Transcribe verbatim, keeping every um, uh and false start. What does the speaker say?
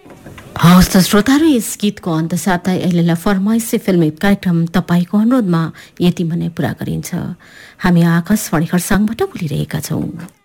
हवस् त श्रोताहरू, यस गीतको अन्त साथै अहिलेलाई फरमाइसी फिल्म कार्यक्रम तपाईँको अनुरोधमा यति भने पुरा गरिन्छ। हामी आकाशवाणी खरसाङबाट बोलिरहेका छौँ।